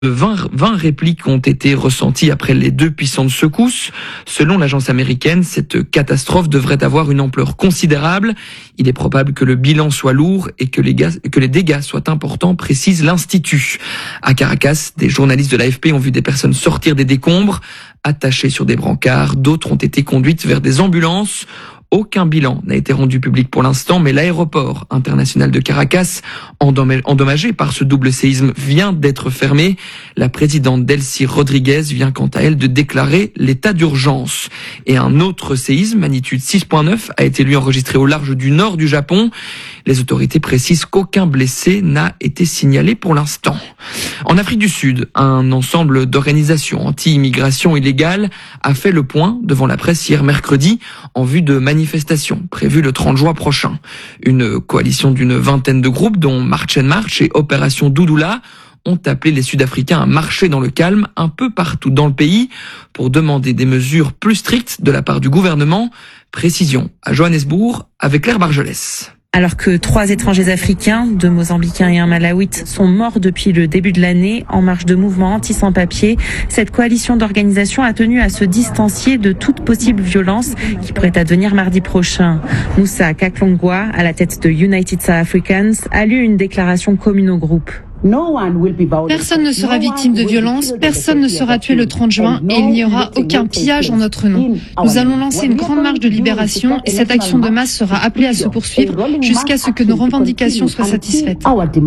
20 répliques ont été ressenties après les 2 puissantes secousses. Selon l'agence américaine, cette catastrophe devrait avoir une ampleur considérable. Il est probable que le bilan soit lourd et que les dégâts soient importants, précise l'Institut. À Caracas, des journalistes de l'AFP ont vu des personnes sortir des décombres, attachées sur des brancards. D'autres ont été conduites vers des ambulances. Aucun bilan n'a été rendu public pour l'instant, mais l'aéroport international de Caracas, endommagé par ce double séisme, vient d'être fermé. La présidente Delcy Rodriguez vient quant à elle de déclarer l'état d'urgence. Et un autre séisme, magnitude 6.9, a été lui enregistré au large du nord du Japon. Les autorités précisent qu'aucun blessé n'a été signalé pour l'instant. En Afrique du Sud, un ensemble d'organisations anti-immigration illégale a fait le point devant la presse hier mercredi en vue de manifestations prévues le 30 juin prochain. Une coalition d'une vingtaine de groupes, dont March and March et Opération Doudoula, ont appelé les Sud-Africains à marcher dans le calme un peu partout dans le pays pour demander des mesures plus strictes de la part du gouvernement. Précision à Johannesburg avec Claire Bargelès. Alors que 3 étrangers africains, 2 Mozambicains et un Malawite, sont morts depuis le début de l'année en marge de mouvements anti-sans-papiers, cette coalition d'organisations a tenu à se distancier de toute possible violence qui pourrait advenir mardi prochain. Moussa Kaklongwa, à la tête de United South Africans, a lu une déclaration commune au groupe. Personne ne sera victime de violence, personne ne sera tué le 30 juin et il n'y aura aucun pillage en notre nom. Nous allons lancer une grande marche de libération et cette action de masse sera appelée à se poursuivre jusqu'à ce que nos revendications soient satisfaites.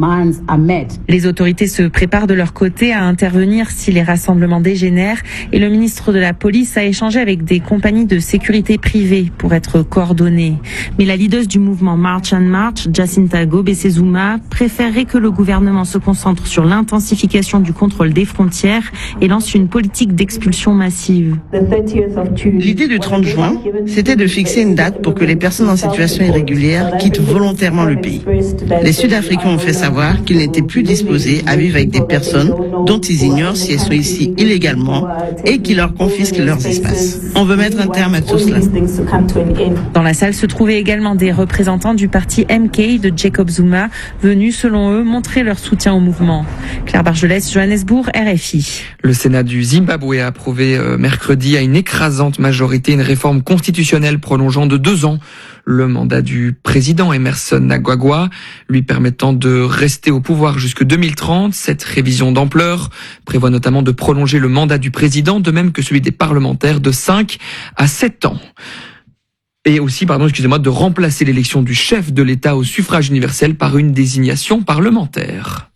Les autorités se préparent de leur côté à intervenir si les rassemblements dégénèrent et le ministre de la Police a échangé avec des compagnies de sécurité privées pour être coordonnées. Mais la leader du mouvement March and March, Jacinta Gobese-Zuma, préférerait que le gouvernement se concentre sur l'intensification du contrôle des frontières et lance une politique d'expulsion massive. L'idée du 30 juin, c'était de fixer une date pour que les personnes en situation irrégulière quittent volontairement le pays. Les Sud-Africains ont fait savoir qu'ils n'étaient plus disposés à vivre avec des personnes dont ils ignorent si elles sont ici illégalement et qui leur confisquent leurs espaces. On veut mettre un terme à tout cela. Dans la salle se trouvaient également des représentants du parti MK de Jacob Zuma, venus selon eux montrer leur soutien au mouvement. Claire Bargelès, Johannesburg, RFI. Le Sénat du Zimbabwe a approuvé mercredi à une écrasante majorité une réforme constitutionnelle prolongeant de 2 ans le mandat du président Emmerson Mnangagwa, lui permettant de rester au pouvoir jusque 2030. Cette révision d'ampleur prévoit notamment de prolonger le mandat du président, de même que celui des parlementaires, de 5 à 7 ans. Et aussi, de remplacer l'élection du chef de l'État au suffrage universel par une désignation parlementaire.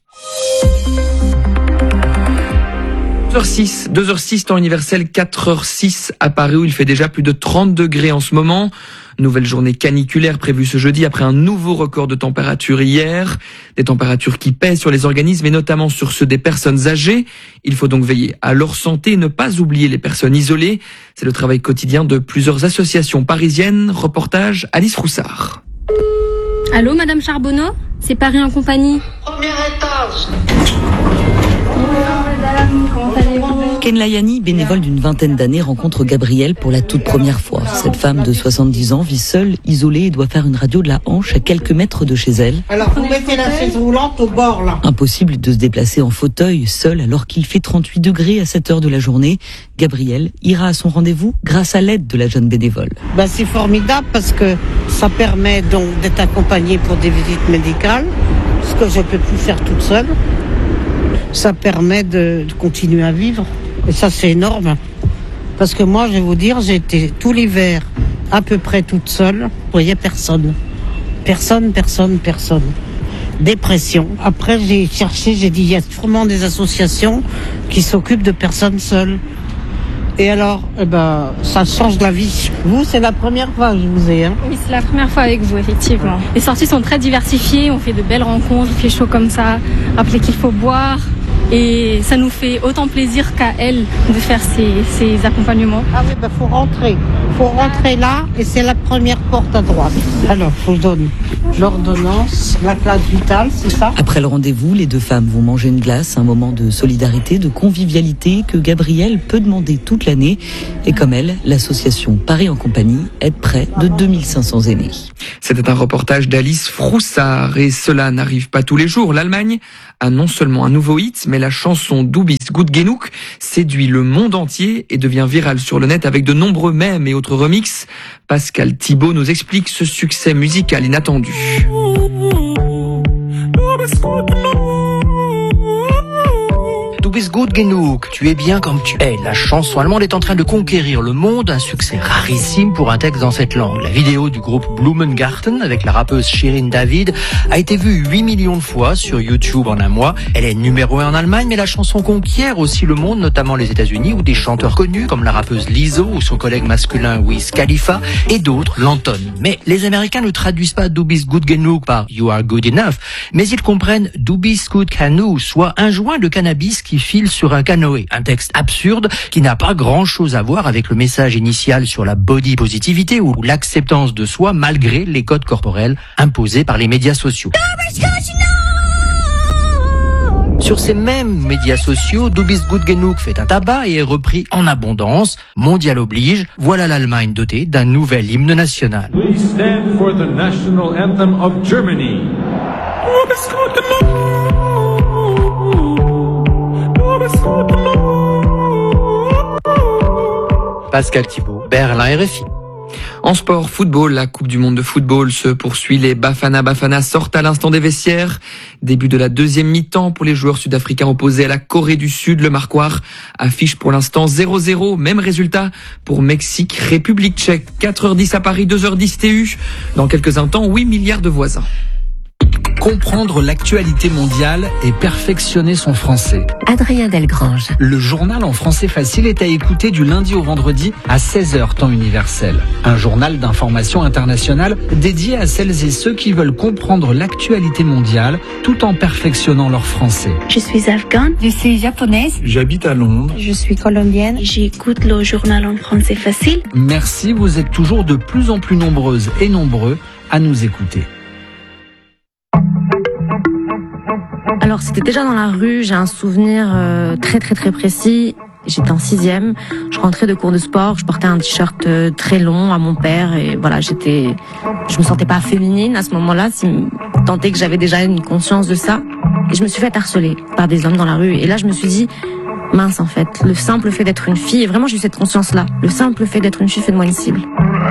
2h06, temps universel, 4h06 à Paris où il fait déjà plus de 30 degrés en ce moment. Nouvelle journée caniculaire prévue ce jeudi après un nouveau record de température hier. Des températures qui pèsent sur les organismes et notamment sur ceux des personnes âgées. Il faut donc veiller à leur santé et ne pas oublier les personnes isolées. C'est le travail quotidien de plusieurs associations parisiennes. Reportage Alice Roussard. Allô, Madame Charbonneau? C'est Paris en compagnie. Premier étage. Comment allez-vous? Ken Layani, bénévole d'une vingtaine d'années, rencontre Gabrielle pour la toute première fois. Cette femme de 70 ans vit seule, isolée et doit faire une radio de la hanche à quelques mètres de chez elle. Alors vous mettez la chaise roulante au bord là. Impossible de se déplacer en fauteuil, seule, alors qu'il fait 38 degrés à cette heure de la journée. Gabrielle ira à son rendez-vous grâce à l'aide de la jeune bénévole. C'est formidable parce que ça permet donc d'être accompagnée pour des visites médicales, ce que je peux plus faire toute seule. Ça permet de continuer à vivre. Et ça, c'est énorme. Parce que moi, je vais vous dire, j'ai été tout l'hiver à peu près toute seule. Vous voyez, personne. Personne. Dépression. Après, j'ai cherché, j'ai dit, il y a sûrement des associations qui s'occupent de personnes seules. Et alors, ça change la vie. Vous, c'est la première fois que je vous ai. Oui, c'est la première fois avec vous, effectivement. Les sorties sont très diversifiées, on fait de belles rencontres, il fait chaud comme ça. Rappelez qu'il faut boire. Et ça nous fait autant plaisir qu'à elle de faire ces accompagnements. Ah oui, faut rentrer. faut rentrer là et c'est la première porte à droite. Alors, je vous donne l'ordonnance, la classe vitale, c'est ça? Après le rendez-vous, les deux femmes vont manger une glace, un moment de solidarité, de convivialité que Gabrielle peut demander toute l'année. Et comme elle, l'association Paris en compagnie aide près de 2500 aînés. C'était un reportage d'Alice Froussard et cela n'arrive pas tous les jours. L'Allemagne a non seulement un nouveau hit, mais la chanson Du bist gut genug séduit le monde entier et devient virale sur le net avec de nombreux mèmes et autres remixes. Pascal Thibault nous explique ce succès musical inattendu. Du bist gut genug, tu es bien comme tu es. La chanson allemande est en train de conquérir le monde, un succès rarissime pour un texte dans cette langue. La vidéo du groupe Blumengarten avec la rappeuse Shirin David a été vue 8 millions de fois sur YouTube en un mois. Elle est numéro 1 en Allemagne, mais la chanson conquiert aussi le monde, notamment les États-Unis, où des chanteurs connus comme la rappeuse Lizzo ou son collègue masculin Wiz Khalifa et d'autres l'entonnent. Mais les Américains ne traduisent pas Du bist gut genug par You are good enough, mais ils comprennent Du bist gut Kanu, soit un joint de cannabis qui file sur un canoë. Un texte absurde qui n'a pas grand-chose à voir avec le message initial sur la body positivité ou l'acceptance de soi malgré les codes corporels imposés par les médias sociaux. Sur ces mêmes médias sociaux, Du bist gut genug fait un tabac et est repris en abondance. Mondial oblige, voilà l'Allemagne dotée d'un nouvel hymne national. Please stand for the national anthem of Germany. Du bist gut genug. Pascal Thibault, Berlin RFI. En sport, football, la Coupe du Monde de football se poursuit. Les Bafana sortent à l'instant des vestiaires. Début de la deuxième mi-temps pour les joueurs sud-africains opposés à la Corée du Sud. Le marquoir affiche pour l'instant 0-0. Même résultat pour Mexique, République tchèque. 4h10 à Paris, 2h10 TU. Dans quelques instants, 8 milliards de voisins. Comprendre l'actualité mondiale et perfectionner son français. Adrien Delgrange. Le journal en français facile est à écouter du lundi au vendredi à 16h temps universel. Un journal d'information internationale dédié à celles et ceux qui veulent comprendre l'actualité mondiale tout en perfectionnant leur français. Je suis afghane. Je suis japonaise. J'habite à Londres. Je suis colombienne. J'écoute le journal en français facile. Merci, vous êtes toujours de plus en plus nombreuses et nombreux à nous écouter. Alors c'était déjà dans la rue, j'ai un souvenir très précis. J'étais en 6e, je rentrais de cours de sport, je portais un t-shirt très long à mon père et voilà, je me sentais pas féminine à ce moment-là, tant est que j'avais déjà une conscience de ça. Et je me suis fait harceler par des hommes dans la rue et là je me suis dit, mince en fait, le simple fait d'être une fille, et vraiment j'ai eu cette conscience-là, le simple fait d'être une fille fait de moi une cible.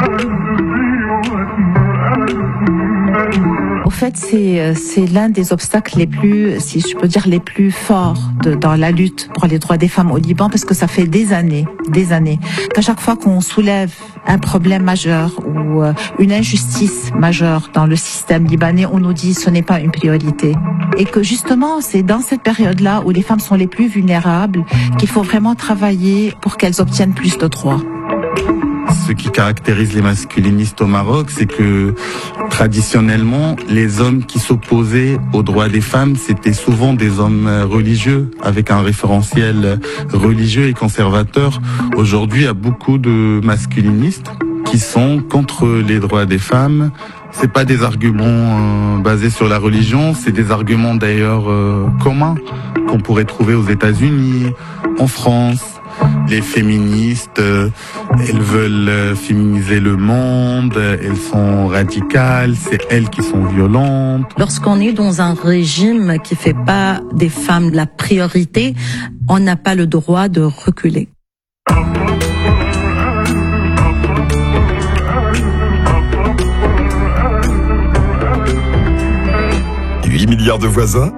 Au fait, c'est l'un des obstacles les plus, si je peux dire, les plus forts dans la lutte pour les droits des femmes au Liban, parce que ça fait des années, qu'à chaque fois qu'on soulève un problème majeur ou une injustice majeure dans le système libanais, on nous dit ce n'est pas une priorité. Et que justement, c'est dans cette période-là où les femmes sont les plus vulnérables qu'il faut vraiment travailler pour qu'elles obtiennent plus de droits. Ce qui caractérise les masculinistes au Maroc, c'est que traditionnellement, les hommes qui s'opposaient aux droits des femmes, c'était souvent des hommes religieux, avec un référentiel religieux et conservateur. Aujourd'hui, il y a beaucoup de masculinistes qui sont contre les droits des femmes. C'est pas des arguments basés sur la religion, c'est des arguments d'ailleurs communs qu'on pourrait trouver aux États-Unis, en France. Les féministes, elles veulent féminiser le monde, elles sont radicales, c'est elles qui sont violentes. Lorsqu'on est dans un régime qui fait pas des femmes la priorité, on n'a pas le droit de reculer. 8 milliards de voisins.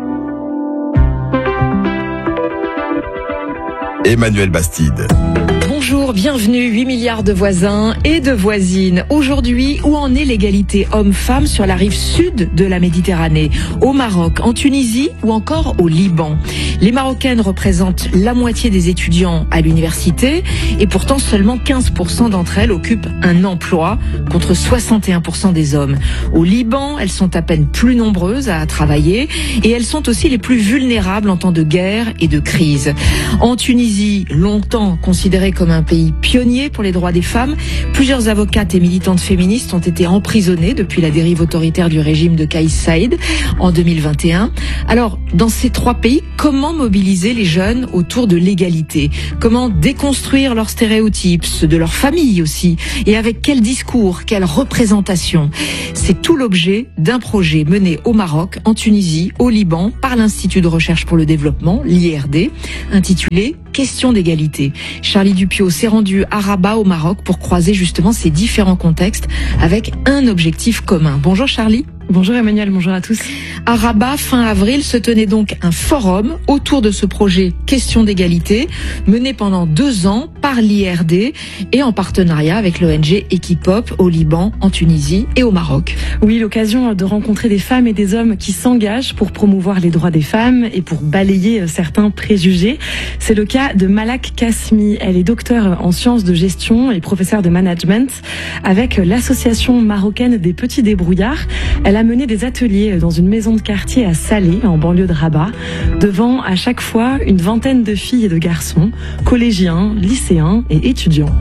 Emmanuel Bastide. Bonjour, bienvenue, 8 milliards de voisins et de voisines. Aujourd'hui, où en est l'égalité homme-femme sur la rive sud de la Méditerranée, au Maroc, en Tunisie ou encore au Liban? Les Marocaines représentent la moitié des étudiants à l'université et pourtant seulement 15% d'entre elles occupent un emploi contre 61% des hommes. Au Liban, elles sont à peine plus nombreuses à travailler et elles sont aussi les plus vulnérables en temps de guerre et de crise. En Tunisie, longtemps considérée comme comme un pays pionnier pour les droits des femmes. Plusieurs avocates et militantes féministes ont été emprisonnées depuis la dérive autoritaire du régime de Kais Saied en 2021. Alors, dans ces 3 pays, comment mobiliser les jeunes autour de l'égalité? Comment déconstruire leurs stéréotypes, ceux de leur famille aussi? Et avec quel discours, quelle représentation? C'est tout l'objet d'un projet mené au Maroc, en Tunisie, au Liban, par l'Institut de recherche pour le développement, l'IRD, intitulé Question d'égalité. Charlie Dupiot s'est rendu à Rabat au Maroc pour croiser justement ces différents contextes avec un objectif commun. Bonjour Charlie. Bonjour Emmanuel, bonjour à tous. À Rabat, fin avril, se tenait donc un forum autour de ce projet Question d'égalité, mené pendant 2 ans par l'IRD et en partenariat avec l'ONG Equipop au Liban, en Tunisie et au Maroc. Oui, l'occasion de rencontrer des femmes et des hommes qui s'engagent pour promouvoir les droits des femmes et pour balayer certains préjugés. C'est le cas de Malak Kasmi. Elle est docteure en sciences de gestion et professeure de management avec l'association marocaine des petits débrouillards. Elle a mené des ateliers dans une maison de quartier à Salé, en banlieue de Rabat, devant à chaque fois une vingtaine de filles et de garçons, collégiens, lycéens et étudiants.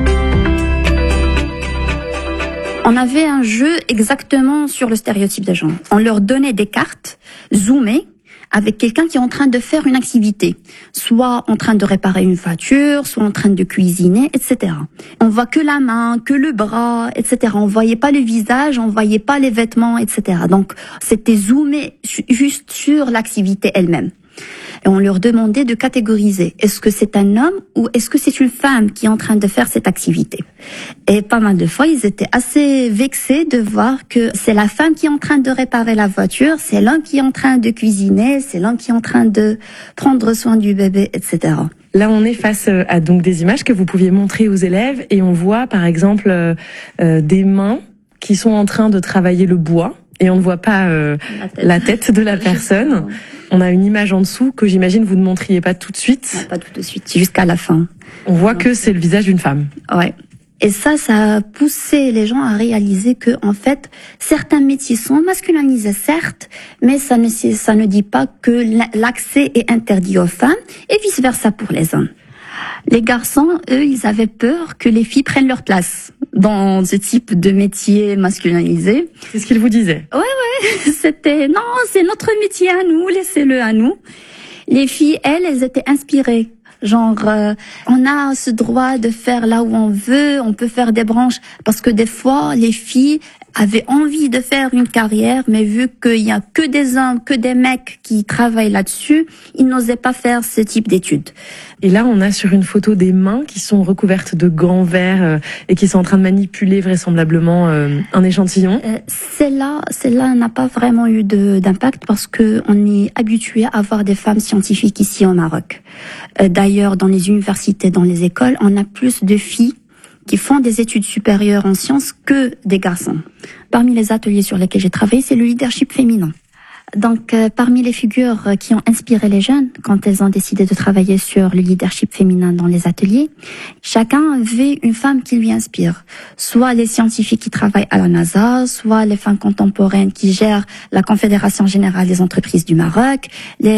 On avait un jeu exactement sur le stéréotype de genre. On leur donnait des cartes zoomées avec quelqu'un qui est en train de faire une activité, soit en train de réparer une voiture, soit en train de cuisiner, etc. On voit que la main, que le bras, etc. On voyait pas le visage, on voyait pas les vêtements, etc. Donc c'était zoomé juste sur l'activité elle-même. Et on leur demandait de catégoriser. Est-ce que c'est un homme ou est-ce que c'est une femme qui est en train de faire cette activité? Et pas mal de fois, ils étaient assez vexés de voir que c'est la femme qui est en train de réparer la voiture, c'est l'homme qui est en train de cuisiner, c'est l'homme qui est en train de prendre soin du bébé, etc. Là, on est face à donc des images que vous pouviez montrer aux élèves et on voit par exemple des mains qui sont en train de travailler le bois et on ne voit pas la tête de la personne. On a une image en dessous que j'imagine vous ne montriez pas tout de suite. Non, pas tout de suite, jusqu'à la fin. On voit que c'est le visage d'une femme. Ouais. Et ça a poussé les gens à réaliser que, en fait, certains métiers sont masculinisés, certes, mais ça ne dit pas que l'accès est interdit aux femmes et vice versa pour les hommes. Les garçons, eux, ils avaient peur que les filles prennent leur place dans ce type de métier masculinisé. C'est ce qu'ils vous disaient? Ouais, c'était, non, c'est notre métier à nous, laissez-le à nous. Les filles, elles étaient inspirées. Genre, on a ce droit de faire là où on veut, on peut faire des branches. Parce que des fois, les filles avaient envie de faire une carrière, mais vu qu'il y a que des hommes, que des mecs qui travaillent là-dessus, ils n'osaient pas faire ce type d'études. Et là, on a sur une photo des mains qui sont recouvertes de gants verts et qui sont en train de manipuler vraisemblablement un échantillon. Celle-là n'a pas vraiment eu d'impact parce que on est habitué à avoir des femmes scientifiques ici au Maroc. D'ailleurs, dans les universités, dans les écoles, on a plus de filles qui font des études supérieures en sciences que des garçons. Parmi les ateliers sur lesquels j'ai travaillé, c'est le leadership féminin. Donc, parmi les figures qui ont inspiré les jeunes quand elles ont décidé de travailler sur le leadership féminin dans les ateliers, chacun avait une femme qui lui inspire. Soit les scientifiques qui travaillent à la NASA, soit les femmes contemporaines qui gèrent la Confédération Générale des Entreprises du Maroc,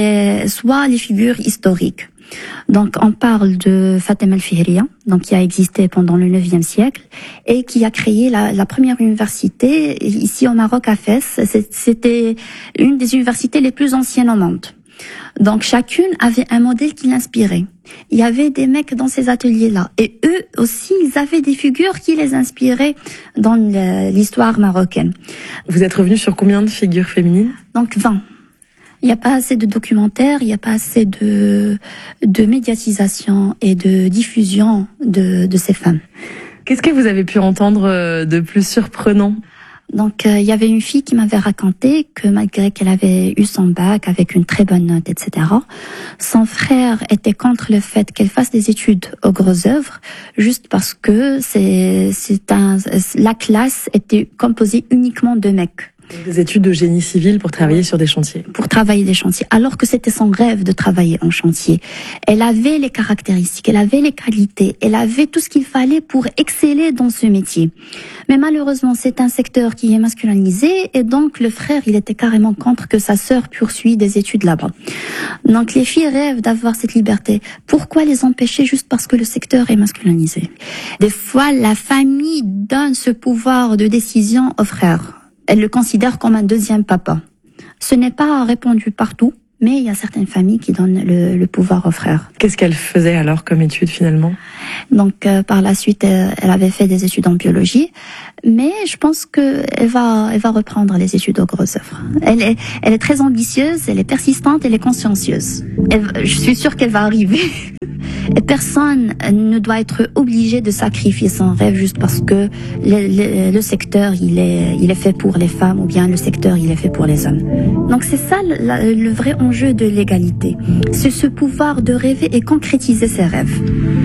soit les figures historiques. Donc, on parle de Fatima El-Fihriya, donc qui a existé pendant le 9e siècle et qui a créé la première université ici au Maroc à Fès. C'était une des universités les plus anciennes au monde. Donc, chacune avait un modèle qui l'inspirait. Il y avait des mecs dans ces ateliers-là. Et eux aussi, ils avaient des figures qui les inspiraient dans l'histoire marocaine. Vous êtes revenu sur combien de figures féminines? Donc, 20. Il n'y a pas assez de documentaires, il n'y a pas assez de médiatisation et de diffusion de ces femmes. Qu'est-ce que vous avez pu entendre de plus surprenant? Donc, il y avait une fille qui m'avait raconté que malgré qu'elle avait eu son bac avec une très bonne note, etc., son frère était contre le fait qu'elle fasse des études aux grosses œuvres, juste parce que la classe était composée uniquement de mecs. Des études de génie civil pour travailler sur des chantiers. Pour travailler des chantiers, alors que c'était son rêve de travailler en chantier. Elle avait les caractéristiques, elle avait les qualités, elle avait tout ce qu'il fallait pour exceller dans ce métier. Mais malheureusement, c'est un secteur qui est masculinisé et donc le frère, il était carrément contre que sa sœur poursuive des études là-bas. Donc les filles rêvent d'avoir cette liberté. Pourquoi les empêcher juste parce que le secteur est masculinisé? Des fois, la famille donne ce pouvoir de décision au frère. Elle le considère comme un deuxième papa. Ce n'est pas répandu partout, mais il y a certaines familles qui donnent le pouvoir aux frères. Qu'est-ce qu'elle faisait alors comme études finalement? Donc par la suite, elle avait fait des études en biologie, mais je pense qu'elle va reprendre les études aux grosses œuvres. Elle est très ambitieuse, elle est persistante, elle est consciencieuse. Je suis sûre qu'elle va arriver. Et personne ne doit être obligé de sacrifier son rêve juste parce que le secteur il est fait pour les femmes ou bien le secteur il est fait pour les hommes. Donc c'est ça le vrai enjeu de l'égalité. C'est ce pouvoir de rêver et concrétiser ses rêves.